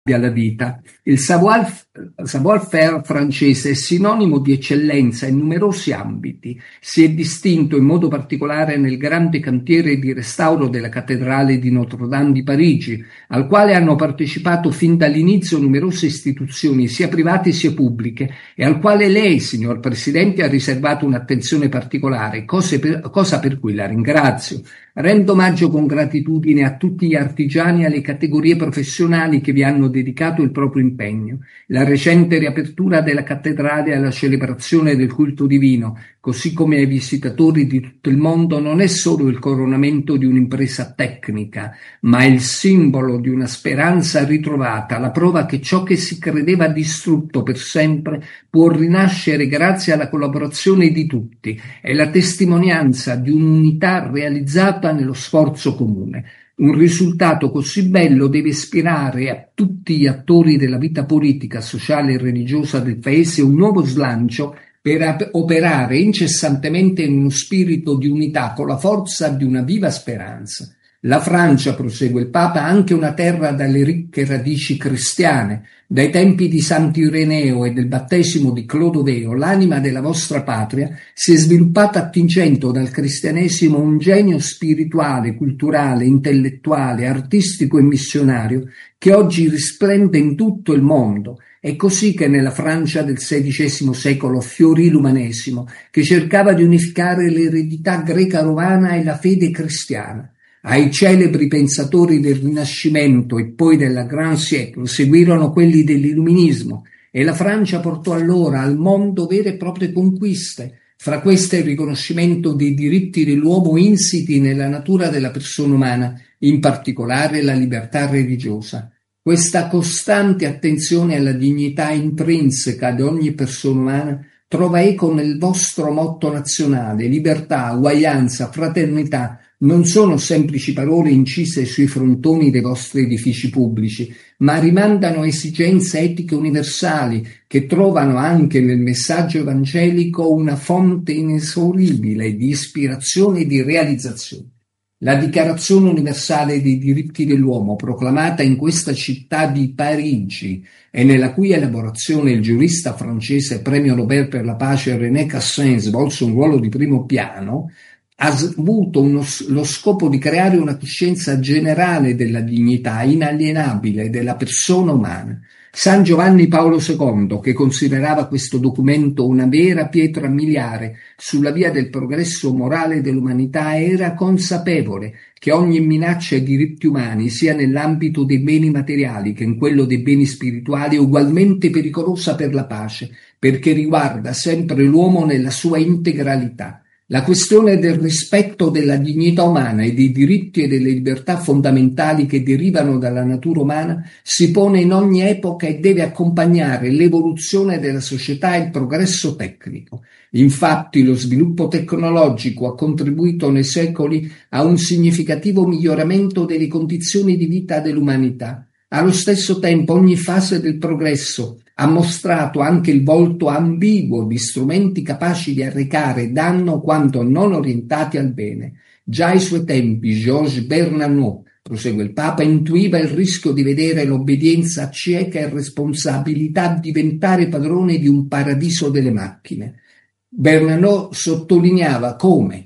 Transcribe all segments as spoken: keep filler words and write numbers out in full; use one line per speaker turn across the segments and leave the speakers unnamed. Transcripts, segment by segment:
alla vita. Il savoir, savoir-faire francese è sinonimo di eccellenza in numerosi ambiti. Si è distinto in modo particolare nel grande cantiere di restauro della cattedrale di Notre-Dame di Parigi, al quale hanno partecipato fin dall'inizio numerose istituzioni, sia private sia pubbliche, e al quale lei, signor Presidente, ha riservato un'attenzione particolare, per, cosa per cui la ringrazio. Rendo omaggio con gratitudine a tutti gli artigiani e alle categorie professionali che vi hanno dedicato il proprio impegno. La recente riapertura della cattedrale alla celebrazione del culto divino, così come ai visitatori di tutto il mondo, non è solo il coronamento di un'impresa tecnica, ma è il simbolo di una speranza ritrovata, la prova che ciò che si credeva distrutto per sempre può rinascere grazie alla collaborazione di tutti. È la testimonianza di un'unità realizzata nello sforzo comune. Un risultato così bello deve ispirare a tutti gli attori della vita politica, sociale e religiosa del Paese un nuovo slancio per operare incessantemente in uno spirito di unità con la forza di una viva speranza. La Francia, prosegue il Papa, ha anche una terra dalle ricche radici cristiane. Dai tempi di Sant'Ireneo e del battesimo di Clodoveo, l'anima della vostra patria si è sviluppata attingendo dal cristianesimo un genio spirituale, culturale, intellettuale, artistico e missionario che oggi risplende in tutto il mondo. È così che nella Francia del sedicesimo secolo fiorì l'umanesimo, che cercava di unificare l'eredità greca-romana e la fede cristiana. Ai celebri pensatori del Rinascimento e poi della Grand Siècle seguirono quelli dell'Illuminismo e la Francia portò allora al mondo vere e proprie conquiste. Fra queste il riconoscimento dei diritti dell'uomo insiti nella natura della persona umana, in particolare la libertà religiosa. Questa costante attenzione alla dignità intrinseca di ogni persona umana trova eco nel vostro motto nazionale: libertà, uguaglianza, fraternità. Non sono semplici parole incise sui frontoni dei vostri edifici pubblici, ma rimandano a esigenze etiche universali che trovano anche nel messaggio evangelico una fonte inesauribile di ispirazione e di realizzazione. La Dichiarazione universale dei diritti dell'uomo, proclamata in questa città di Parigi e nella cui elaborazione il giurista francese premio Nobel per la pace René Cassin svolse un ruolo di primo piano, ha avuto uno, lo scopo di creare una coscienza generale della dignità inalienabile della persona umana. San Giovanni Paolo secondo, che considerava questo documento una vera pietra miliare sulla via del progresso morale dell'umanità, era consapevole che ogni minaccia ai diritti umani, sia nell'ambito dei beni materiali che in quello dei beni spirituali, è ugualmente pericolosa per la pace, perché riguarda sempre l'uomo nella sua integralità. La questione del rispetto della dignità umana e dei diritti e delle libertà fondamentali che derivano dalla natura umana si pone in ogni epoca e deve accompagnare l'evoluzione della società e il progresso tecnico. Infatti lo sviluppo tecnologico ha contribuito nei secoli a un significativo miglioramento delle condizioni di vita dell'umanità. Allo stesso tempo ogni fase del progresso ha mostrato anche il volto ambiguo di strumenti capaci di arrecare danno quando non orientati al bene. Già ai suoi tempi Georges Bernanos, prosegue il Papa, intuiva il rischio di vedere l'obbedienza cieca e responsabilità diventare padrone di un paradiso delle macchine. Bernanos sottolineava come,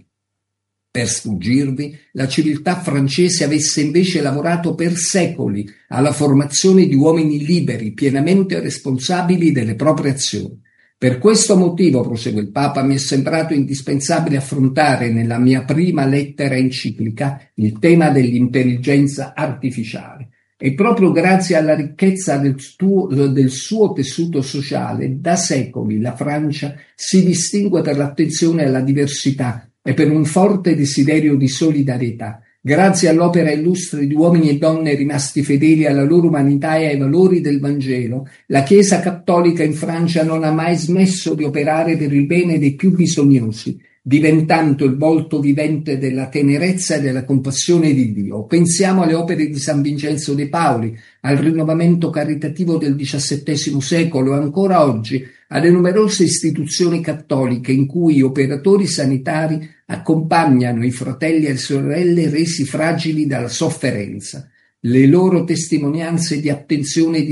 per sfuggirvi, la civiltà francese avesse invece lavorato per secoli alla formazione di uomini liberi, pienamente responsabili delle proprie azioni. Per questo motivo, prosegue il Papa, mi è sembrato indispensabile affrontare nella mia prima lettera enciclica il tema dell'intelligenza artificiale. E proprio grazie alla ricchezza del, tuo, del suo tessuto sociale, da secoli la Francia si distingue per l'attenzione alla diversità e per un forte desiderio di solidarietà. Grazie all'opera illustre di uomini e donne rimasti fedeli alla loro umanità e ai valori del Vangelo, la Chiesa cattolica in Francia non ha mai smesso di operare per il bene dei più bisognosi, diventando il volto vivente della tenerezza e della compassione di Dio. Pensiamo alle opere di San Vincenzo de Pauli, al rinnovamento caritativo del diciassettesimo secolo e ancora oggi alle numerose istituzioni cattoliche in cui operatori sanitari accompagnano i fratelli e le sorelle resi fragili dalla sofferenza. Le loro testimonianze di attenzione e di